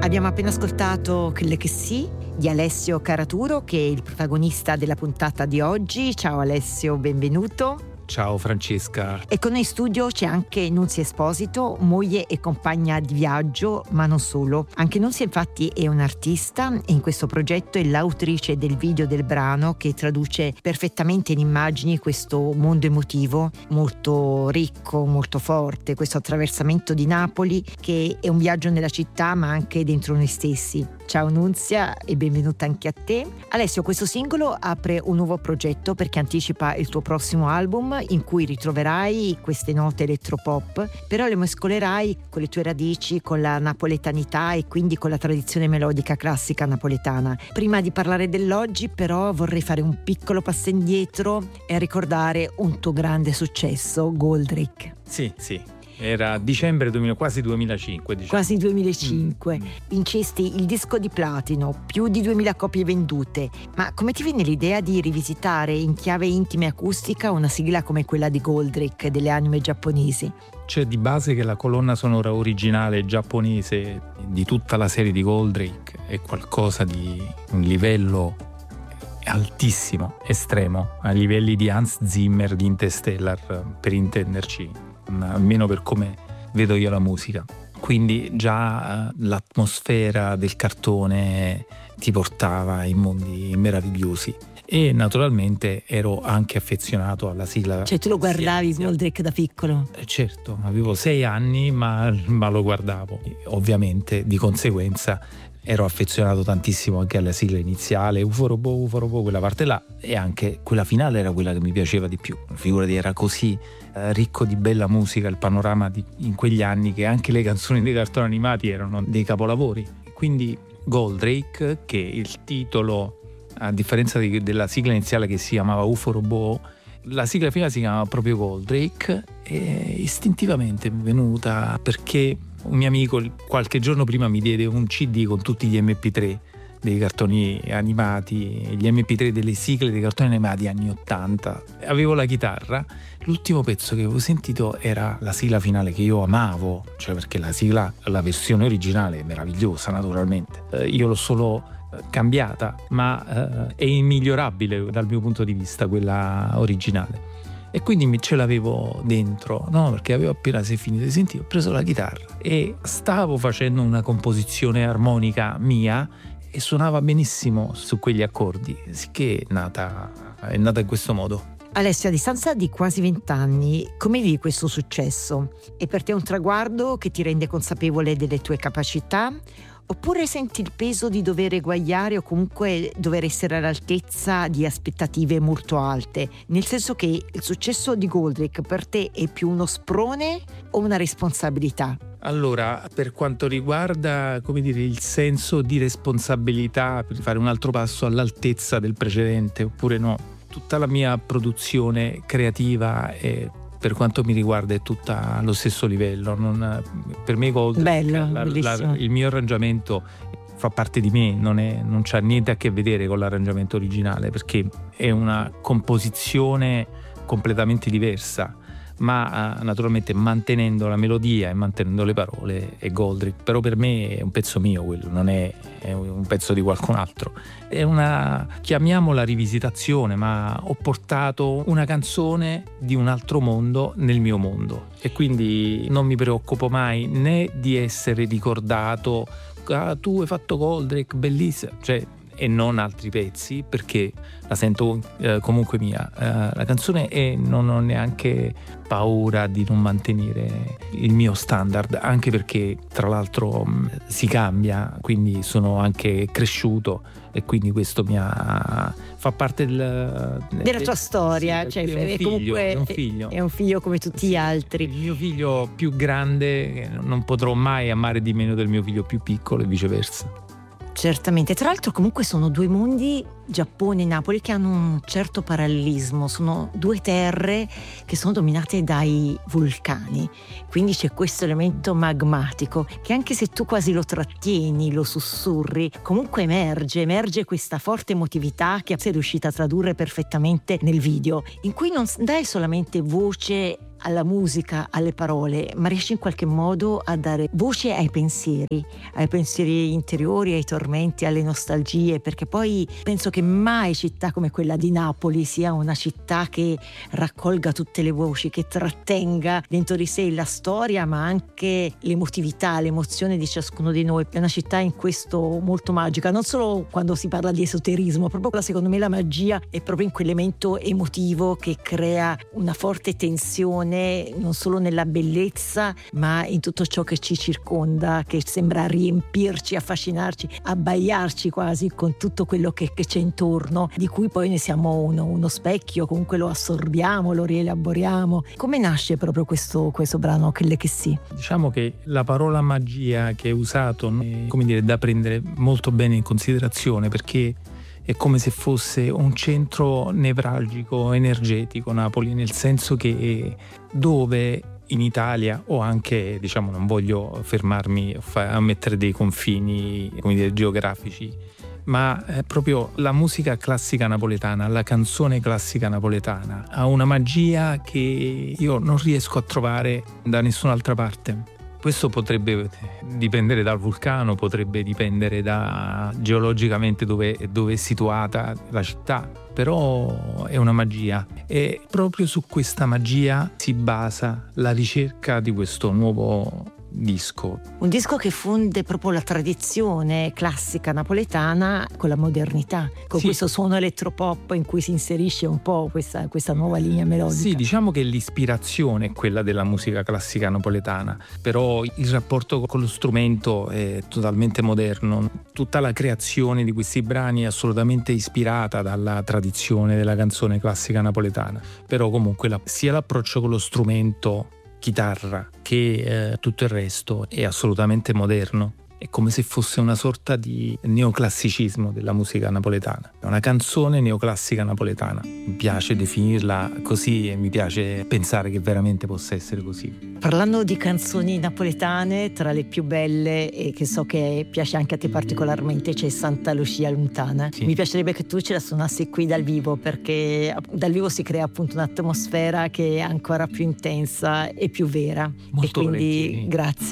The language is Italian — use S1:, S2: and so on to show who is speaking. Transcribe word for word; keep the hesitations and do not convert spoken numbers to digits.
S1: Abbiamo appena ascoltato Quelle che sì di Alessio Caraturo, che è il protagonista della puntata di oggi. Ciao Alessio, benvenuto.
S2: Ciao Francesca.
S1: E con noi in studio c'è anche Nunzia Esposito, moglie e compagna di viaggio, ma non solo. Anche Nunzia infatti è un'artista e in questo progetto è l'autrice del video del brano che traduce perfettamente in immagini questo mondo emotivo molto ricco, molto forte, questo attraversamento di Napoli che è un viaggio nella città ma anche dentro noi stessi. Ciao Nunzia e benvenuta anche a te. Alessio, questo singolo apre un nuovo progetto perché anticipa il tuo prossimo album in cui ritroverai queste note elettropop, però le mescolerai con le tue radici, con la napoletanità e quindi con la tradizione melodica classica napoletana. Prima di parlare dell'oggi però vorrei fare un piccolo passo indietro e ricordare un tuo grande successo, Goldrake.
S2: Sì, sì. Era dicembre duemila, quasi duemilacinque, diciamo.
S1: Quasi duemilacinque.
S2: Mm.
S1: Vincesti il disco di platino, più di duemila copie vendute. Ma come ti viene l'idea di rivisitare in chiave intima e acustica una sigla come quella di Goldrake delle anime giapponesi?
S2: C'è di base che la colonna sonora originale giapponese di tutta la serie di Goldrake è qualcosa di un livello altissimo, estremo, a livelli di Hans Zimmer di Interstellar, per intenderci, almeno per come vedo io la musica. Quindi già uh, l'atmosfera del cartone ti portava in mondi meravigliosi e naturalmente ero anche affezionato alla sigla.
S1: Cioè tu lo guardavi Goldrake da piccolo?
S2: Eh, certo, avevo sei anni ma, ma lo guardavo. Ovviamente di conseguenza ero affezionato tantissimo anche alla sigla iniziale, Uforobo, Uforobo, quella parte là, e anche quella finale era quella che mi piaceva di più. Figurati, era così eh, ricco di bella musica il panorama di, in quegli anni, che anche le canzoni dei cartoni animati erano dei capolavori. Quindi Goldrake, che il titolo, a differenza di, della sigla iniziale che si chiamava Uforobo, la sigla finale si chiamava proprio Goldrake, e istintivamente mi è venuta perché un mio amico qualche giorno prima mi diede un C D con tutti gli emme pi tre dei cartoni animati, gli emme pi tre delle sigle dei cartoni animati anni ottanta. Avevo la chitarra, l'ultimo pezzo che avevo sentito era la sigla finale che io amavo, cioè perché la sigla, la versione originale è meravigliosa naturalmente. Eh, io l'ho solo cambiata, ma eh, è immigliorabile dal mio punto di vista quella originale. E quindi ce l'avevo dentro, no? Perché avevo appena finito di sentire, ho preso la chitarra e stavo facendo una composizione armonica mia e suonava benissimo su quegli accordi, sicché è nata, è nata in questo modo.
S1: Alessio, a distanza di quasi vent'anni, come vivi questo successo? È per te un traguardo che ti rende consapevole delle tue capacità? Oppure senti il peso di dover eguagliare o comunque dover essere all'altezza di aspettative molto alte? Nel senso che il successo di Goldrake per te è più uno sprone o una responsabilità?
S2: Allora, per quanto riguarda, come dire, il senso di responsabilità per fare un altro passo all'altezza del precedente oppure no, tutta la mia produzione creativa è, per quanto mi riguarda, è tutta allo stesso livello. Non, per me Goldrake,
S1: Bello,
S2: la, la, il mio arrangiamento fa parte di me, non, è, non c'ha niente a che vedere con l'arrangiamento originale, perché è una composizione completamente diversa, ma uh, naturalmente mantenendo la melodia e mantenendo le parole è Goldrake. Però per me è un pezzo mio quello, non è, è un pezzo di qualcun altro. È una, chiamiamola rivisitazione, ma ho portato una canzone di un altro mondo nel mio mondo e quindi non mi preoccupo mai né di essere ricordato, ah, tu hai fatto Goldrake, bellissimo, cioè, e non altri pezzi, perché la sento eh, comunque mia eh, la canzone, e non ho neanche paura di non mantenere il mio standard, anche perché tra l'altro mh, si cambia, quindi sono anche cresciuto e quindi questo mi ha fa parte del,
S1: della tua storia,
S2: sì,
S1: cioè
S2: è un
S1: è
S2: figlio,
S1: comunque
S2: è un figlio
S1: è un figlio come tutti gli altri.
S2: Il mio figlio più grande non potrò mai amare di meno del mio figlio più piccolo e viceversa.
S1: Certamente, tra l'altro comunque sono due mondi, Giappone e Napoli, che hanno un certo parallelismo, sono due terre che sono dominate dai vulcani, quindi c'è questo elemento magmatico che anche se tu quasi lo trattieni, lo sussurri, comunque emerge, emerge questa forte emotività che sei riuscita a tradurre perfettamente nel video, in cui non dai solamente voce alla musica, alle parole, ma riesce in qualche modo a dare voce ai pensieri, ai pensieri interiori, ai tormenti, alle nostalgie, perché poi penso che mai città come quella di Napoli sia una città che raccolga tutte le voci, che trattenga dentro di sé la storia, ma anche l'emotività, l'emozione di ciascuno di noi. È una città in questo molto magica, non solo quando si parla di esoterismo, proprio secondo me la magia è proprio in quell'elemento emotivo che crea una forte tensione non solo nella bellezza, ma in tutto ciò che ci circonda, che sembra riempirci, affascinarci, abbaiarci quasi con tutto quello che, che c'è intorno, di cui poi ne siamo uno, uno specchio, comunque lo assorbiamo, lo rielaboriamo. Come nasce proprio questo, questo brano, Quelle che sì?
S2: Diciamo che la parola magia che hai usato è, come dire, da prendere molto bene in considerazione, perché è come se fosse un centro nevralgico energetico Napoli, nel senso che dove in Italia, o anche, diciamo, non voglio fermarmi a mettere dei confini, come dire, geografici, ma è proprio la musica classica napoletana, la canzone classica napoletana ha una magia che io non riesco a trovare da nessun'altra parte. Questo potrebbe dipendere dal vulcano, potrebbe dipendere da geologicamente dove, dove è situata la città, però è una magia, e proprio su questa magia si basa la ricerca di questo nuovo disco.
S1: Un disco che fonde proprio la tradizione classica napoletana con la modernità, con sì. questo suono elettropop in cui si inserisce un po' questa, questa nuova linea melodica.
S2: Sì, diciamo che l'ispirazione è quella della musica classica napoletana, però il rapporto con lo strumento è totalmente moderno. Tutta la creazione di questi brani è assolutamente ispirata dalla tradizione della canzone classica napoletana, però comunque la, sia l'approccio con lo strumento chitarra che eh, tutto il resto è assolutamente moderno. È come se fosse una sorta di neoclassicismo della musica napoletana. È una canzone neoclassica napoletana. Mi piace definirla così e mi piace pensare che veramente possa essere così.
S1: Parlando di canzoni napoletane, tra le più belle e che so che piace anche a te particolarmente c'è Santa Lucia Lontana. Sì. Mi piacerebbe che tu ce la suonassi qui dal vivo, perché dal vivo si crea appunto un'atmosfera che è ancora più intensa e più vera.
S2: Molto
S1: e quindi
S2: volentieri.
S1: Grazie.